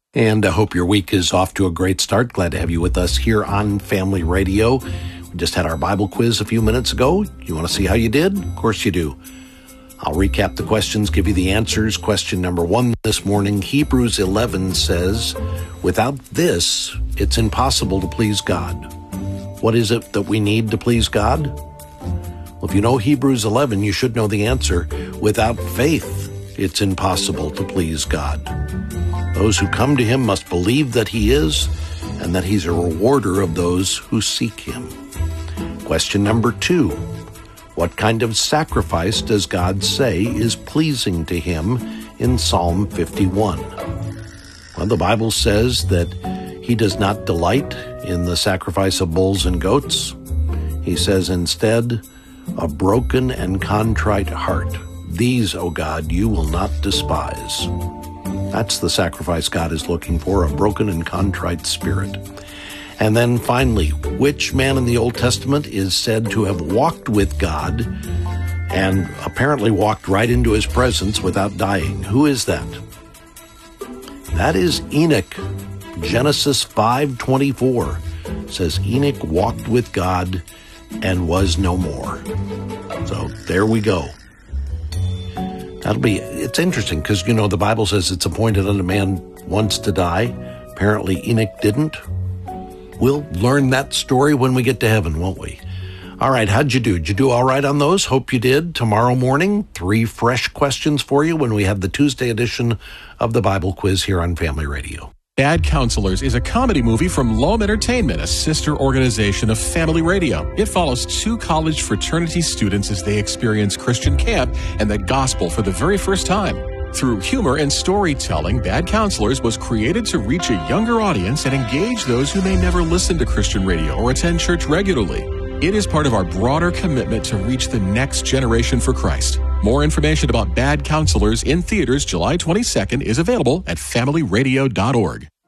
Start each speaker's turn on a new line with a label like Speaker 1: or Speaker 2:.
Speaker 1: And I hope your week is off to a great start. Glad to have you with us here on Family Radio. We just had our Bible quiz a few minutes ago. You want to see how you did? Of course you do. I'll recap the questions, give you the answers. Question number 1 this morning, Hebrews 11 says, without this, it's impossible to please God. What is it that we need to please God? Well, if you know Hebrews 11, you should know the answer. Without faith, it's impossible to please God. Those who come to him must believe that he is, and that he's a rewarder of those who seek him. Question number 2. What kind of sacrifice does God say is pleasing to him in Psalm 51? Well, the Bible says that he does not delight in the sacrifice of bulls and goats. He says instead, a broken and contrite heart. These, O God, you will not despise. That's the sacrifice God is looking for, a broken and contrite spirit. And then finally, which man in the Old Testament is said to have walked with God and apparently walked right into his presence without dying? Who is that? That is Enoch. Genesis 5:24 says Enoch walked with God and was no more. So there we go. It's interesting because, the Bible says it's appointed unto man once to die. Apparently Enoch didn't. We'll learn that story when we get to heaven, won't we? All right, how'd you do? Did you do all right on those? Hope you did. Tomorrow morning, 3 fresh questions for you when we have the Tuesday edition of the Bible quiz here on Family Radio.
Speaker 2: Bad Counselors is a comedy movie from Loam Entertainment, a sister organization of Family Radio. It follows 2 college fraternity students as they experience Christian camp and the gospel for the very first time. Through humor and storytelling, Bad Counselors was created to reach a younger audience and engage those who may never listen to Christian radio or attend church regularly. It is part of our broader commitment to reach the next generation for Christ. More information about Bad Counselors in theaters July 22nd is available at familyradio.org.